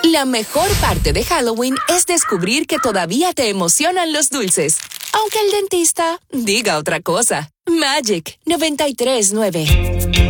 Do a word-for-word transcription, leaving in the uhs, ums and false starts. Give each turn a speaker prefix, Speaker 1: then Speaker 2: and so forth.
Speaker 1: La mejor parte de Halloween es descubrir que todavía te emocionan los dulces, aunque el dentista diga otra cosa. Magic noventa y tres nueve.